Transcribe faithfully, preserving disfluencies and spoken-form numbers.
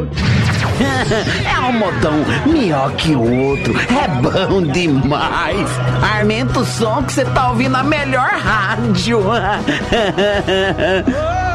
É um modão melhor que o outro. É bom demais. Aumenta o som que você tá ouvindo a melhor rádio.